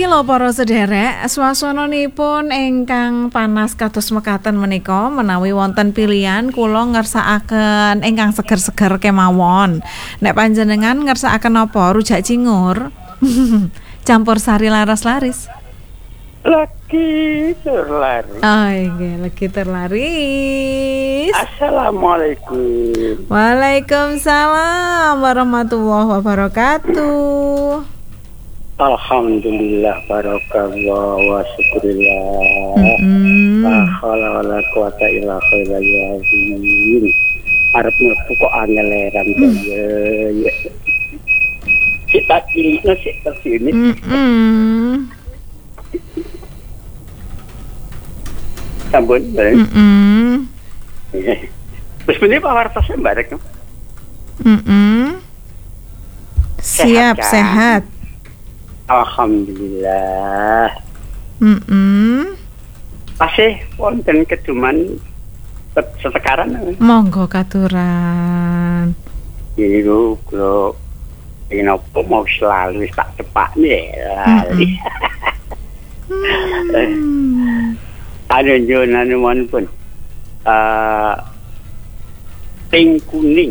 lho para sederek, swasananipun ingkang panas kados mekaten menika menawi wonten pilihan kula ngersakaken ingkang seger-seger kemawon. Nek panjenengan ngersakaken apa? Rujak cingur. Campur sari laras-laris. Lagi terlaris. Oh nggih, lagi terlaris. Assalamualaikum. Waalaikumsalam warahmatullahi wabarakatuh. Alhamdulillah, barakallah wa syukurillah. La haula wala quwata illa billahil arep mlebu kok angeleran ya. Kita pilihnya seperti ini. Sampun, bareng. Terus ini Pak Wartos bareng. Siap, sehat. Alhamdulillah. Pasih wonten keduman setekaran. Monggo katuran. Iku kula ingin apa mau selalu tak cepakne lali. Ada jonan pun pink kuning.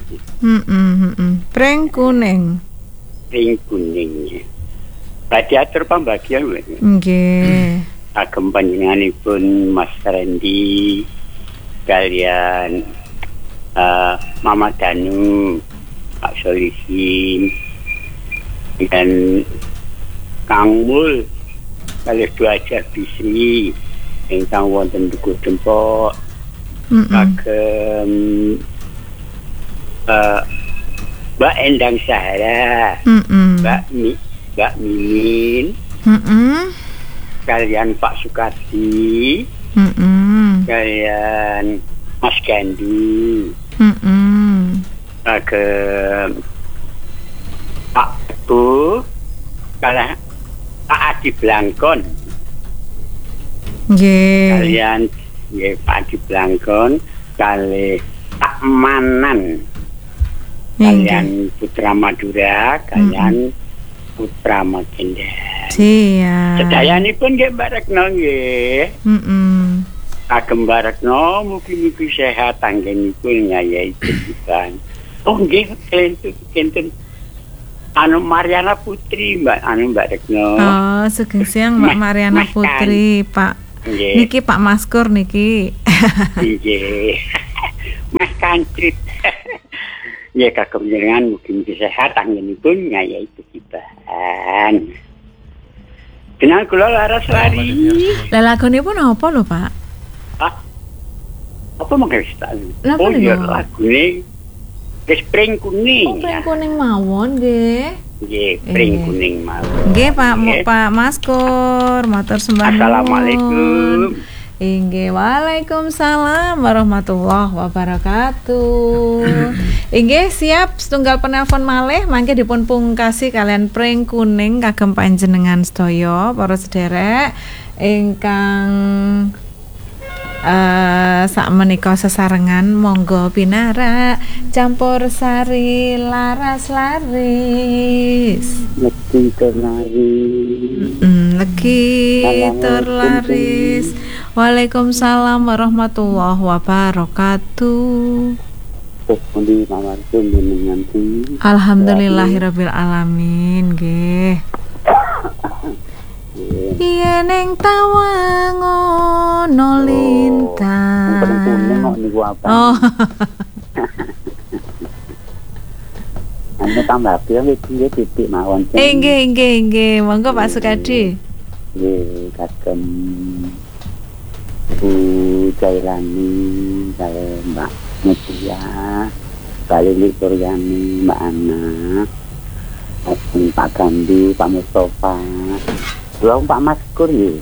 Pring kuning. Pink kuning. Radiator pembagian nggih. Agem panjenenganipun Mas Randy kalian Mama Danu, Pak Solihin dan Kang Mul kali dua aja bisri ingkang wonten Dukuh Dempok agem Mbak Endang Sahara, Mbak Mimin, kalian Pak Sukardi, kalian Mas Gandu, agem Pak Bu, kalian Pak Adi Blangkon, kalian Pak Adi Blangkon, kalian Pak Manan, kalian Putra Madura, kalian Putra Magenda. Siap. Sedayanipun nggih barekno nggih. Agem barekno mugi-mugi sehat anggenipun ngayahi kehidupan. Oh nggih kenten anu Mariana Putri Mbak Rekno. Oh, sugeng siang Mbak Mariana Putri, Pak. Niki Pak Maskur niki. Nggih. Mas Kancrit. Ya kagem jenengan mugi-mugi sehat anggenipun ngayahi kehidupan. Kenal kula laras lari. Lah lagunipun apa lho, Pak? Apa mangke wis tak. Oh iya lagune Pring kuning. Pring kuning mawon nggih. Nggih, pring kuning mawon. Nggih, Pak Maskur, matur sembah nuwun. Assalamualaikum. Inggih, waalaikumsalam warahmatullahi wabarakatuh. Inggih, siap setunggal penelpon malih mangke dipun pungkasi kalian pring kuning kagem panjenengan sedaya para sederek ingkang sakmenika sesarengan monggo pinara campur sari laras laris. Legi terlaris. Legi terlaris. Waalaikumsalam warahmatullahi wabarakatuh. Alhamdulillahirabbil alamin nggih. Yen ning tawang ono lintang. Oh. Anu tambah piye titik mawon. Nggih. Monggo Pak Sukadi. Nggih, kagem Bu Jailani, kali Mbak Mutia, Lili Suryani, Mbak Ana, Pak Gandhi, Pak Mustafa, belum Pak Maskur ya.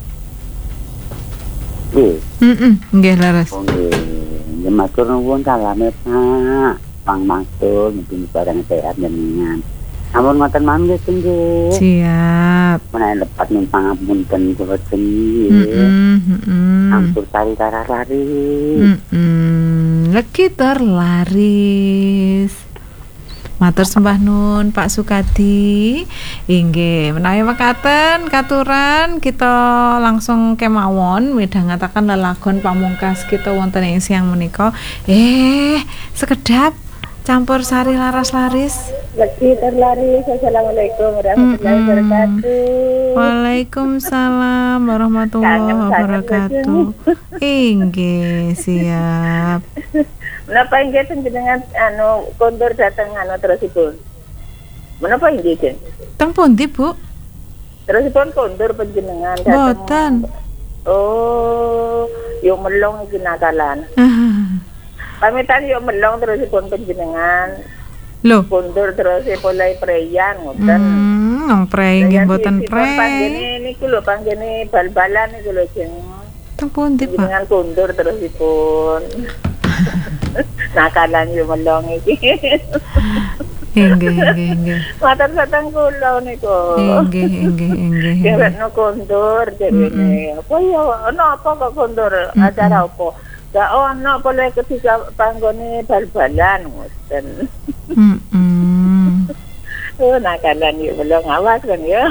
Nggih laras. Nggih, matur nuwun kalane Pak. Pang Maskur mungkin barang sehat jenengan. Ampun ngoten mawon nggih. Siap. Menawi lepat numpang apunten kula jenengi. Ampun sari lari. Legi terlaris. Matur sembah nun Pak Sukadi. Inggih, menawi mekaten katuran kita langsung kemawon midhangetaken lelagon pamungkas kita wonten ing siang menika. Sekedap campur sari laras laris. Lagi terlaris. Assalamualaikum warahmatullahi wabarakatuh. Waalaikumsalam warahmatullahi wabarakatuh. Inggih, siap. Menapa inggih panjenengan kondur dateng terusipun? Menapa inggih Den? Teng pundi, Bu? Terusipun kondur panjenengan dateng. Boten. Oh, yo melong iki nakalan. Pamitan yo melong terusipun panjenengan. Loh, Kondur terusipun mulai preyan ngoten. nang prei nggih mboten prei. Panggene niku lho panggene bal-balan niku lho Jeng. Teng pundi, Pak? Panjenengan kondur terusipun. Nakalan yo melong iki. Inggih. Matur sateng kula niku. Inggih. Dewekno kondur dewene. Apa ya ana apa kok kondur? Acara apa? Gak ono boleh ketika panggone bal-balan ngoten. Oh, nakalan yo belum awas kan ya.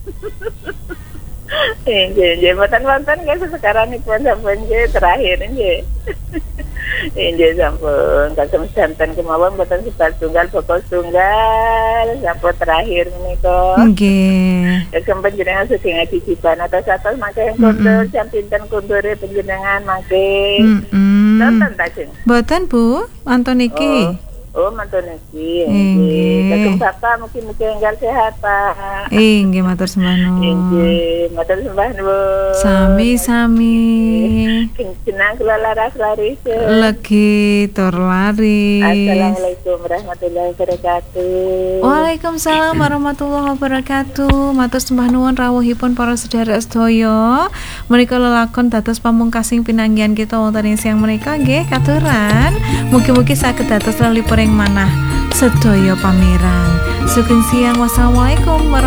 Inggih, mboten guys sekarang pun sampeyan terakhir nggih. Inggih sampun kasem santen kemawon mboten sebal tunggal pokok tunggal sampun terakhir menika. Nggih. Kasem panjenengan sedaya cicipan atas mangke kondur jam pinten kondure panjenengan mangke. Nonton ta Jeng? Mboten, Bu. Wonten iki. Oh, mantun iki. Inggih. Kakung Bapak mugi-mugi enggal sehat, Pak. Inggih, matur sembah nuwun. Inggih, matur sembah nuwun. Sami-sami. Jeneng kula laras laris. Legi tur laris. Assalamualaikum warahmatullahi wabarakatuh. Waalaikumsalam warahmatullahi wabarakatuh. Matur sembah nuwun rawuhipun para sedherek sedaya. Menika lelakon dados pamungkasing pinanggihan kita wonten ing siang menika nggih katuran. Mugi-mugi saged dados lelipur ing manah sedaya pamirang. Sugeng siang. Wassalamualaikum warahmatullahi